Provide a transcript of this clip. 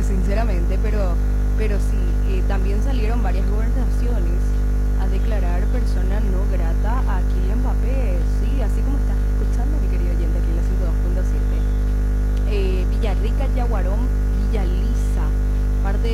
sinceramente, pero sí, también salieron varias gobernaciones a declarar persona no grata a quienes